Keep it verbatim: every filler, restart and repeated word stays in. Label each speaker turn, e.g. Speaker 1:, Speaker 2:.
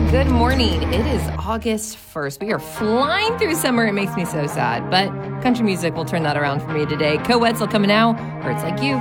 Speaker 1: Good morning. It is August first. We are flying through summer. It makes me so sad, but country music will turn that around for me today. Co Wetzel coming out. Hurts Like You.